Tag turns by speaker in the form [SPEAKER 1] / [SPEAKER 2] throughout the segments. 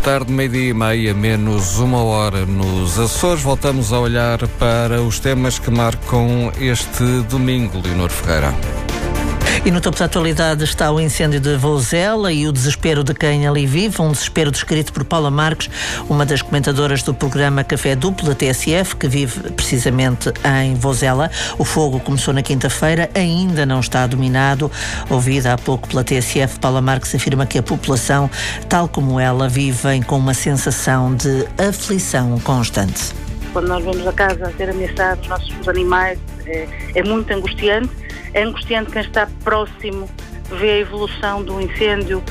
[SPEAKER 1] tarde, 12:30, menos 1 hora nos Açores. Voltamos a olhar para os temas que marcam este domingo, Leonor Ferreira.
[SPEAKER 2] E no topo da atualidade está o incêndio de Vozela e o desespero de quem ali vive, um desespero descrito por Paula Marques, uma das comentadoras do programa Café Duplo da TSF, que vive precisamente em Vozela. O fogo começou na quinta-feira, ainda não está dominado. Ouvida há pouco pela TSF, Paula Marques afirma que a população, tal como ela, vivem com uma sensação de aflição constante.
[SPEAKER 3] Quando nós vamos a casa a ser ameaçados, os nossos animais, é muito angustiante. É angustiante quem está próximo, vê a evolução do incêndio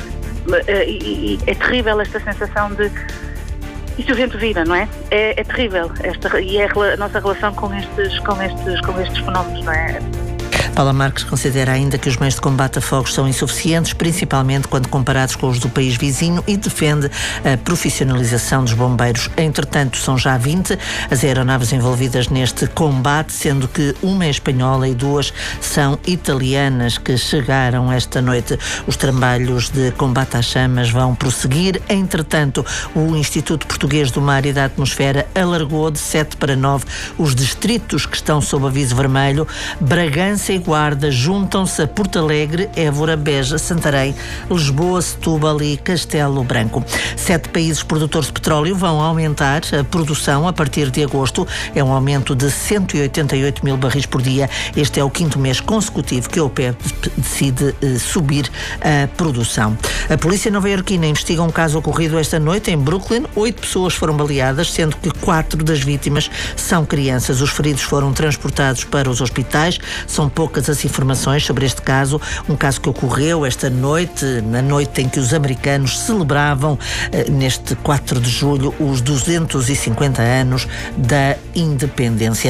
[SPEAKER 3] e é terrível esta sensação de isto a gente vira, não é? É terrível e é a nossa relação com estes fenómenos, não é?
[SPEAKER 2] Paula Marques considera ainda que os meios de combate a fogos são insuficientes, principalmente quando comparados com os do país vizinho, e defende a profissionalização dos bombeiros. Entretanto, são já 20 as aeronaves envolvidas neste combate, sendo que uma é espanhola e 2 são italianas que chegaram esta noite. Os trabalhos de combate às chamas vão prosseguir. Entretanto, o Instituto Português do Mar e da Atmosfera alargou de 7 para 9 os distritos que estão sob aviso vermelho. Bragança e Guarda juntam-se a Porto Alegre, Évora, Beja, Santarém, Lisboa, Setúbal e Castelo Branco. 7 países produtores de petróleo vão aumentar a produção a partir de agosto. É um aumento de 188 mil barris por dia. Este é o 5º mês consecutivo que a OPEP decide subir a produção. A polícia nova-iorquina investiga um caso ocorrido esta noite em Brooklyn. 8 pessoas foram baleadas, sendo que 4 das vítimas são crianças. Os feridos foram transportados para os hospitais. São poucas as informações sobre este caso, um caso que ocorreu esta noite, na noite em que os americanos celebravam, neste 4 de julho, os 250 anos da independência.